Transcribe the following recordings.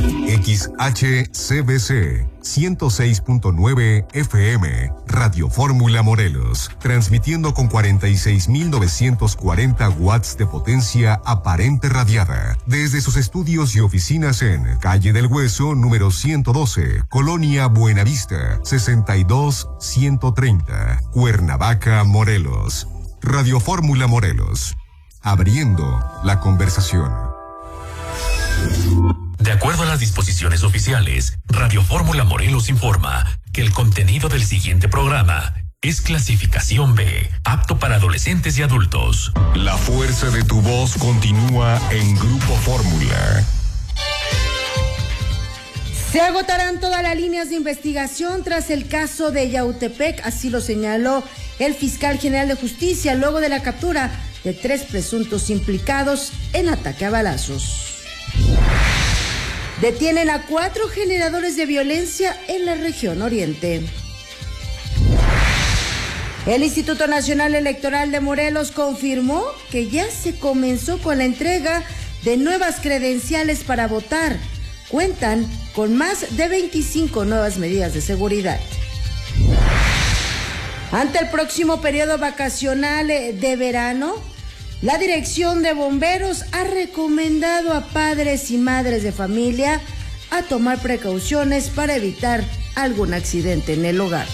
XHCBC 106.9 FM, Radio Fórmula Morelos, transmitiendo con 46.940 watts de potencia aparente radiada, desde sus estudios y oficinas en Calle del Hueso, número 112, Colonia Buenavista, 62130, Cuernavaca, Morelos. Radio Fórmula Morelos, abriendo la conversación. De acuerdo a las disposiciones oficiales, Radio Fórmula Morelos informa que el contenido del siguiente programa es clasificación B, apto para adolescentes y adultos. La fuerza de tu voz continúa en Grupo Fórmula. Se agotarán todas las líneas de investigación tras el caso de Yautepec, así lo señaló el fiscal general de justicia luego de la captura de 3 presuntos implicados en ataque a balazos. Detienen a 4 generadores de violencia en la región oriente. El Instituto Nacional Electoral de Morelos confirmó que ya se comenzó con la entrega de nuevas credenciales para votar. Cuentan con más de 25 nuevas medidas de seguridad. Ante el próximo periodo vacacional de verano, la Dirección de Bomberos ha recomendado a padres y madres de familia a tomar precauciones para evitar algún accidente en el hogar.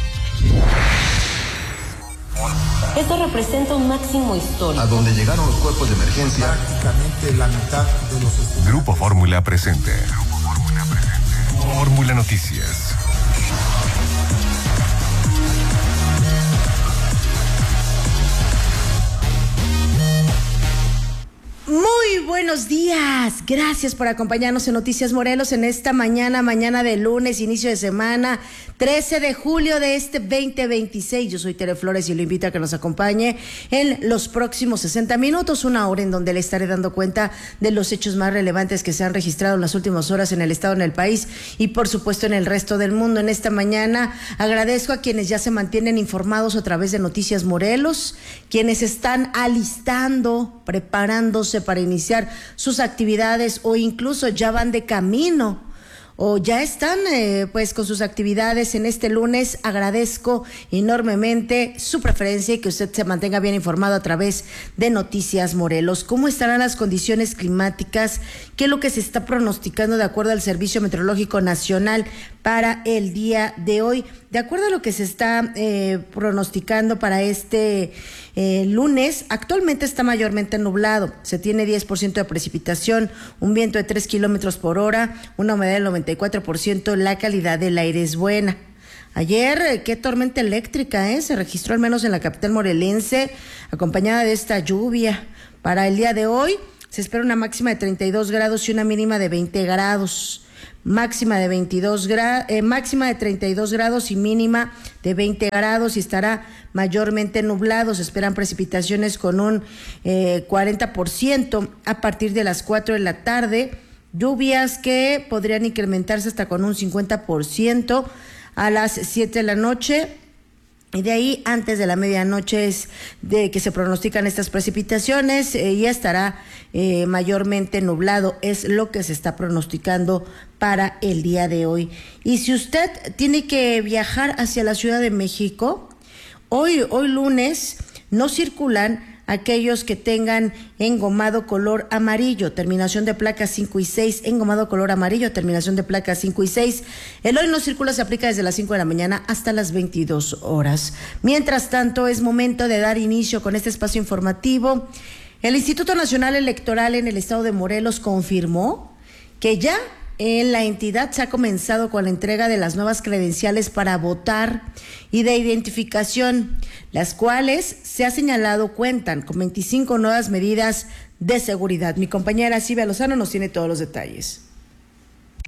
Esto representa un máximo histórico. A donde llegaron los cuerpos de emergencia. Prácticamente la mitad de los estudiantes. Grupo Fórmula presente. Fórmula Noticias. Muy buenos días, gracias por acompañarnos en Noticias Morelos en esta mañana de lunes, inicio de semana, 13 de julio de este 2026. Yo soy Tere Flores y lo invito a que nos acompañe en los próximos 60 minutos, una hora en donde le estaré dando cuenta de los hechos más relevantes que se han registrado en las últimas horas en el estado, en el país y por supuesto en el resto del mundo. En esta mañana agradezco a quienes ya se mantienen informados a través de Noticias Morelos, quienes están alistando, preparándose para iniciar sus actividades o incluso ya van de camino o ya están pues con sus actividades en este lunes. Agradezco enormemente su preferencia y que usted se mantenga bien informado a través de Noticias Morelos. ¿Cómo estarán las condiciones climáticas? ¿Qué es lo que se está pronosticando de acuerdo al Servicio Meteorológico Nacional para el día de hoy? De acuerdo a lo que se está pronosticando para este lunes, actualmente está mayormente nublado, se tiene 10% de precipitación, un viento de 3 kilómetros por hora, una humedad del 94%, la calidad del aire es buena. Ayer, qué tormenta eléctrica, se registró al menos en la capital morelense, acompañada de esta lluvia. Para el día de hoy, se espera una máxima de 32 grados y una mínima de 20 grados. Máxima de 32 grados y mínima de 20 grados y estará mayormente nublado. Se esperan precipitaciones con un 40% a partir de las 4 de la tarde. Lluvias que podrían incrementarse hasta con un 50% a las 7 de la noche. Y de ahí, antes de la medianoche es de que se pronostican estas precipitaciones, ya estará mayormente nublado, es lo que se está pronosticando para el día de hoy. Y si usted tiene que viajar hacia la Ciudad de México, hoy lunes no circulan aquellos que tengan engomado color amarillo, terminación de placas 5 y 6, engomado color amarillo, terminación de placas 5 y 6. El hoy no circula se aplica desde las 5 de la mañana hasta las 22 horas. Mientras tanto, es momento de dar inicio con este espacio informativo. El Instituto Nacional Electoral en el estado de Morelos confirmó que ya en la entidad se ha comenzado con la entrega de las nuevas credenciales para votar y de identificación, las cuales se ha señalado cuentan con 25 nuevas medidas de seguridad. Mi compañera Silvia Lozano nos tiene todos los detalles.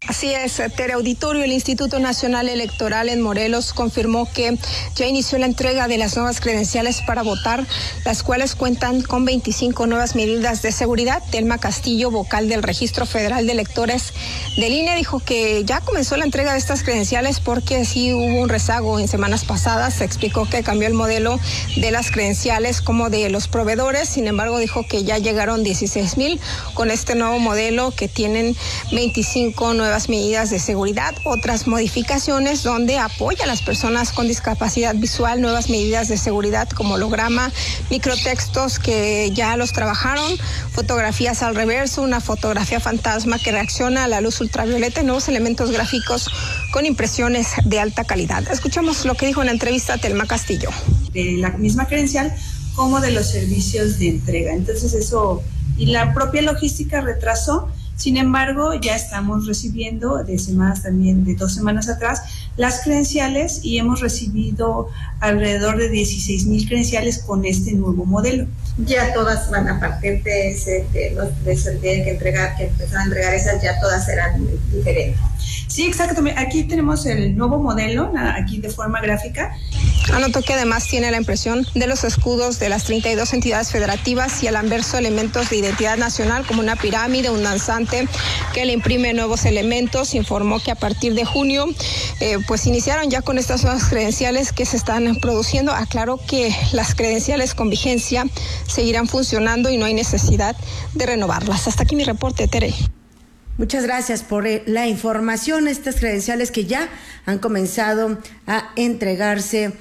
Así es, Tere Auditorio, el Instituto Nacional Electoral en Morelos confirmó que ya inició la entrega de las nuevas credenciales para votar, las cuales cuentan con 25 nuevas medidas de seguridad. Telma Castillo, vocal del Registro Federal de Electores del INE, dijo que ya comenzó la entrega de estas credenciales porque sí hubo un rezago en semanas pasadas. Se explicó que cambió el modelo de las credenciales como de los proveedores, sin embargo dijo que ya llegaron 16,000 con este nuevo modelo que tienen 25 nuevas medidas de seguridad, otras modificaciones donde apoya a las personas con discapacidad visual, nuevas medidas de seguridad como holograma, microtextos que ya los trabajaron, fotografías al reverso, una fotografía fantasma que reacciona a la luz ultravioleta y nuevos elementos gráficos con impresiones de alta calidad. Escuchamos lo que dijo en la entrevista Telma Castillo. De la misma credencial como de los servicios de entrega. Entonces eso, y la propia logística retrasó. Sin embargo, ya estamos recibiendo de 2 semanas atrás las credenciales y hemos recibido alrededor de 16,000 credenciales con este nuevo modelo. Ya todas van a partir de ese que empezaron a entregar esas, ya todas serán diferentes. Sí, exactamente. Aquí tenemos el nuevo modelo, aquí de forma gráfica. Anotó que además tiene la impresión de los escudos de las 32 entidades federativas y al anverso elementos de identidad nacional como una pirámide, un danzante que le imprime nuevos elementos. Informó que a partir de junio pues iniciaron ya con estas nuevas credenciales que se están produciendo. Aclaró que las credenciales con vigencia seguirán funcionando y no hay necesidad de renovarlas. Hasta aquí mi reporte, Tere. Muchas gracias por la información. Estas credenciales que ya han comenzado a entregarse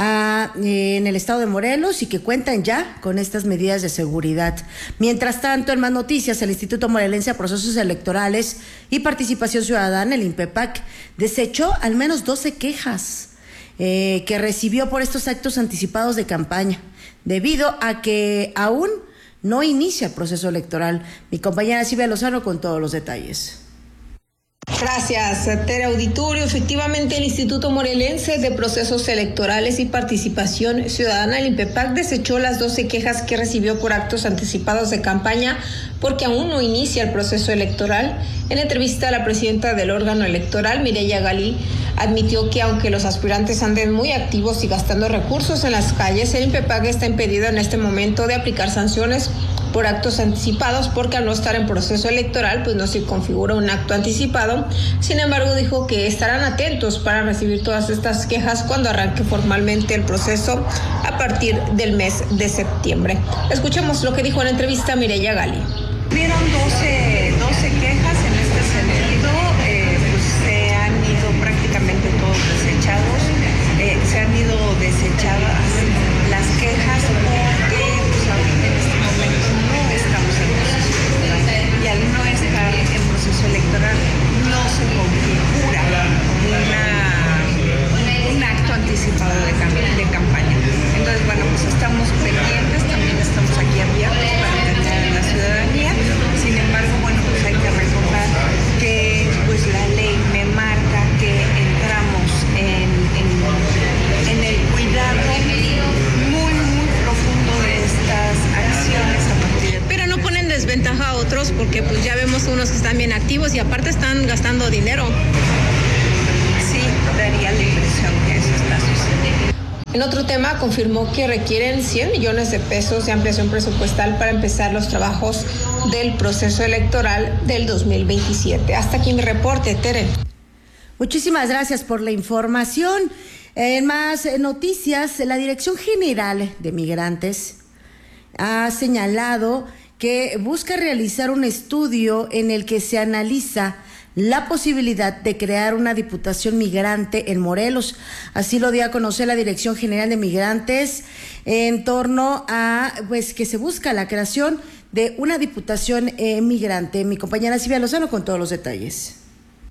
en el estado de Morelos y que cuentan ya con estas medidas de seguridad. Mientras tanto, en más noticias, el Instituto Morelense de Procesos Electorales y Participación Ciudadana, el INPEPAC, desechó al menos 12 quejas que recibió por estos actos anticipados de campaña, debido a que aún no inicia el proceso electoral. Mi compañera Silvia Lozano con todos los detalles. Gracias, Tere Auditorio. Efectivamente, el Instituto Morelense de Procesos Electorales y Participación Ciudadana, el INPEPAC, desechó las 12 quejas que recibió por actos anticipados de campaña porque aún no inicia el proceso electoral. En entrevista, la presidenta del órgano electoral, Mireya Galí, admitió que aunque los aspirantes anden muy activos y gastando recursos en las calles, el INPEPAC está impedido en este momento de aplicar sanciones por actos anticipados porque al no estar en proceso electoral pues no se configura un acto anticipado. Sin embargo, dijo que estarán atentos para recibir todas estas quejas cuando arranque formalmente el proceso a partir del mes de septiembre. Escuchemos lo que dijo en la entrevista Mireya Gali. Hubieron 12 quejas en este sentido, pues se han ido prácticamente todos desechados, se han ido desechadas las quejas porque pues ahorita en este momento no estamos en proceso electoral y al no estar en proceso electoral no se configura un acto anticipado de campaña. Entonces, bueno, pues estamos pendientes, también estamos aquí abiertos para atender a la ciudadanía. Sin embargo, bueno, pues hay que recordar que pues la ley me marca que entramos en el cuidado muy profundo de estas acciones a partir de... Pero no ponen desventaja a otros porque pues ya vemos unos que están bien activos y aparte están gastando dinero. Sí, daría la impresión que eso está sucediendo. En otro tema, confirmó que requieren 100 millones de pesos de ampliación presupuestal para empezar los trabajos del proceso electoral del 2027. Hasta aquí mi reporte, Tere. Muchísimas gracias por la información. En más noticias, la Dirección General de Migrantes ha señalado que busca realizar un estudio en el que se analiza la posibilidad de crear una diputación migrante en Morelos. Así lo dio a conocer la Dirección General de Migrantes en torno a pues que se busca la creación de una diputación migrante. Mi compañera Silvia Lozano con todos los detalles.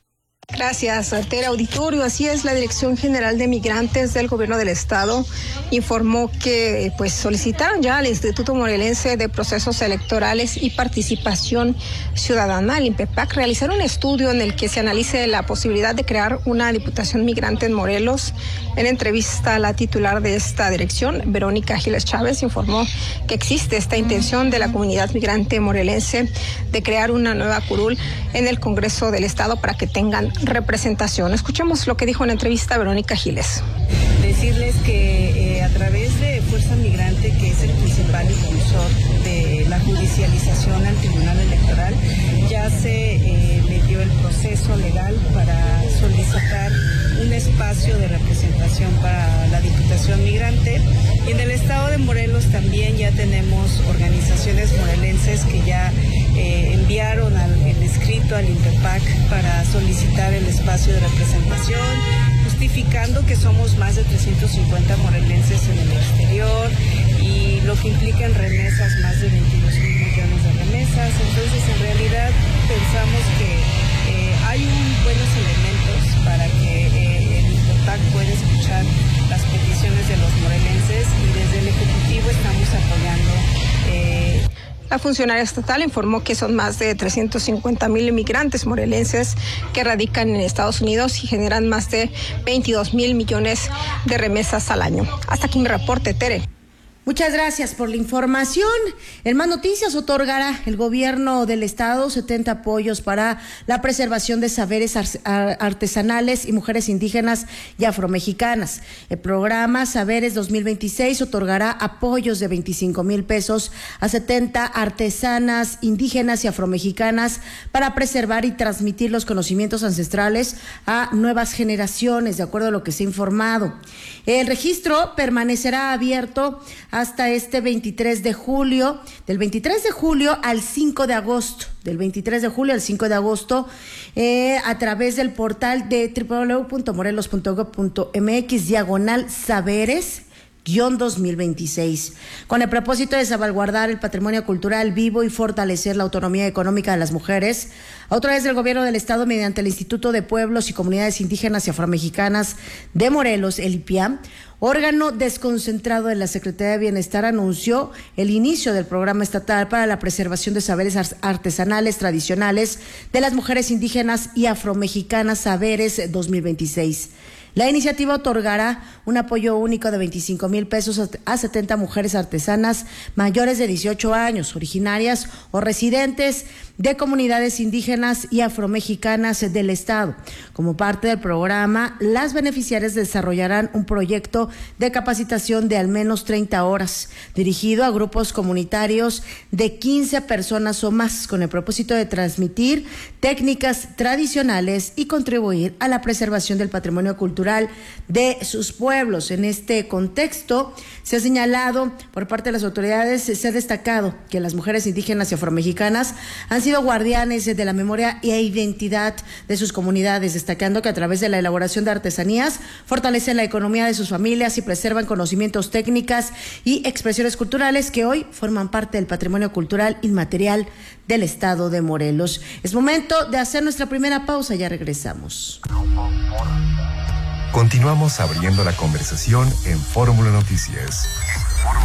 Gracias, Tere. Auditorio. Así es, la Dirección General de Migrantes del Gobierno del Estado informó que solicitaron ya al Instituto Morelense de Procesos Electorales y Participación Ciudadana, el INPEPAC, realizar un estudio en el que se analice la posibilidad de crear una diputación migrante en Morelos. En entrevista a la titular de esta dirección, Verónica Giles Chávez, informó que existe esta intención de la comunidad migrante morelense de crear una nueva curul en el Congreso del Estado para que tengan representación. Escuchemos lo que dijo en la entrevista Verónica Giles. Decirles que a través de Fuerza Migrante, que es el principal impulsor de la judicialización al Tribunal Electoral, ya se metió el proceso legal para solicitar un espacio de representación para la Diputación Migrante. Y en el estado de Morelos también ya tenemos organizaciones morelenses que ya enviaron el escrito al INPEPAC para solicitar el espacio de representación, justificando que somos más de 350 morelenses en el exterior y lo que implica en remesas más de 22 mil millones de remesas. Entonces, en realidad, pensamos que hay buenos elementos para que el INPEPAC pueda escuchar las peticiones de los morelenses y desde el Ejecutivo estamos apoyando. La funcionaria estatal informó que son más de 350,000 inmigrantes morelenses que radican en Estados Unidos y generan más de 22 mil millones de remesas al año. Hasta aquí mi reporte, Tere. Muchas gracias por la información. En más noticias, otorgará el gobierno del estado 70 apoyos para la preservación de saberes artesanales y mujeres indígenas y afromexicanas. El programa Saberes 2026 otorgará apoyos de 25,000 pesos a 70 artesanas indígenas y afromexicanas para preservar y transmitir los conocimientos ancestrales a nuevas generaciones, de acuerdo a lo que se ha informado. El registro permanecerá abierto hasta este 23 de julio, del 23 de julio al 5 de agosto, a través del portal de www.morelos.gov.mx/saberes-2026, con el propósito de salvaguardar el patrimonio cultural vivo y fortalecer la autonomía económica de las mujeres, a través del gobierno del estado, mediante el Instituto de Pueblos y Comunidades Indígenas y Afromexicanas de Morelos, el IPIAM, órgano desconcentrado de la Secretaría de Bienestar, anunció el inicio del programa estatal para la preservación de saberes artesanales tradicionales de las mujeres indígenas y afromexicanas, Saberes 2026. La iniciativa otorgará un apoyo único de 25,000 pesos a 70 mujeres artesanas mayores de 18 años, originarias o residentes de comunidades indígenas y afromexicanas del estado. Como parte del programa, las beneficiarias desarrollarán un proyecto de capacitación de al menos 30 horas, dirigido a grupos comunitarios de 15 personas o más, con el propósito de transmitir técnicas tradicionales y contribuir a la preservación del patrimonio cultural de sus pueblos. En este contexto, se ha señalado por parte de las autoridades, se ha destacado que las mujeres indígenas y afromexicanas han sido guardianes de la memoria e identidad de sus comunidades, destacando que a través de la elaboración de artesanías fortalecen la economía de sus familias y preservan conocimientos, técnicas y expresiones culturales que hoy forman parte del patrimonio cultural inmaterial del estado de Morelos. Es momento de hacer nuestra primera pausa, ya regresamos. Continuamos abriendo la conversación en Fórmula Noticias.